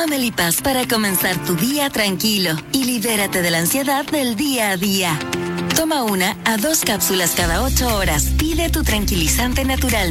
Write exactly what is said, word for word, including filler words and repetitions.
Toma Melipaz para comenzar tu día tranquilo y libérate de la ansiedad del día a día. Toma una a dos cápsulas cada ocho horas. Pide tu tranquilizante natural